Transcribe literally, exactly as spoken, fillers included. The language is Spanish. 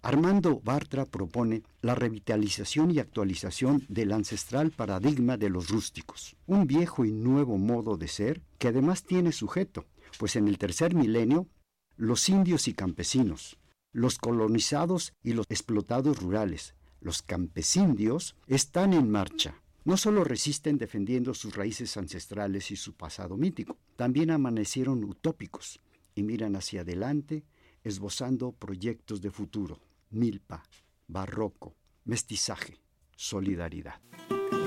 Armando Bartra propone la revitalización y actualización del ancestral paradigma de los rústicos, un viejo y nuevo modo de ser que además tiene sujeto, pues en el tercer milenio, los indios y campesinos, los colonizados y los explotados rurales, los campesindios, están en marcha. No solo resisten defendiendo sus raíces ancestrales y su pasado mítico, también amanecieron utópicos y miran hacia adelante, esbozando proyectos de futuro. Milpa, barroco, mestizaje, solidaridad.